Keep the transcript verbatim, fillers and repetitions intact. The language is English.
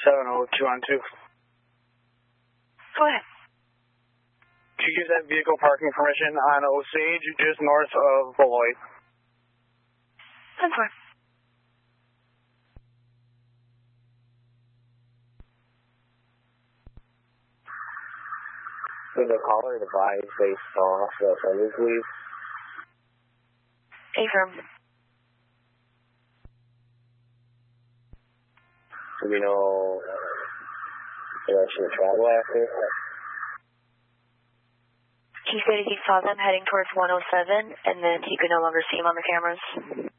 seven oh two one two. Go ahead. Could you give that vehicle parking permission on Osage, just north of Beloit? ten four. Could the caller advise based off the offender, please? Affirm. Do we know direction to travel after? He said he saw them heading towards one oh seven, and then he could no longer see him on the cameras.